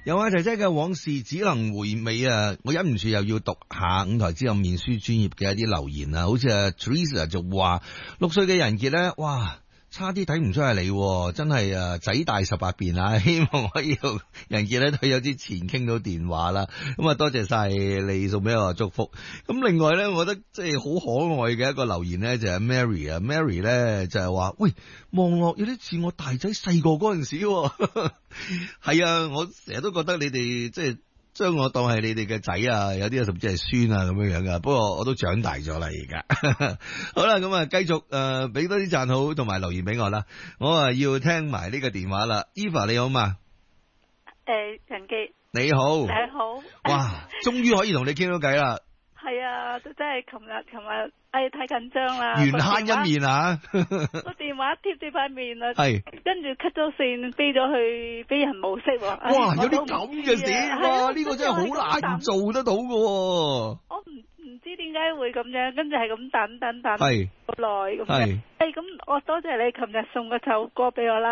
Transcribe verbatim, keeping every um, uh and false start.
有啊，姐姐嘅往事只能回味啊！我忍唔住又要讀下五台之後面書專業嘅一啲留言啊，好似啊 Teresa 就話六歲嘅人傑咧，哇！差啲睇唔出係你，真係啊仔大十八變啊！希望可以同人傑咧都有啲錢傾到電話啦。咁啊，多謝晒你送俾我祝福。咁另外咧，我覺得即係好可愛嘅一個留言咧，就係 Mary 啊，Mary 咧就係話：喂，望落有啲似我大仔細個嗰陣時。係啊，我成日都覺得你哋即係將我當係你哋嘅仔啊，有啲甚至係孫啊咁樣樣噶。不過我都長大咗啦，而家好啦，咁啊繼續誒，俾、呃、多啲讚好同埋留言俾我啦。我啊要聽埋呢個電話啦 ，Eva 你好嘛？ 誒、呃，人傑你好， 你好， 哇，終於可以同你傾到偈啦。 係啊，都真係琴日琴日，哎太緊張啦， 緣慳一面啊！ 個電話貼住塊面啊， 係跟住 cut 咗線，飛咗去飛人模式喎。 哇，有啲咁嘅事，哇！呢個真係好難做得到嘅。 我唔唔知點解會咁樣，跟住係咁等等等好耐咁樣。係咁，我多謝你琴日送個首歌俾我啦。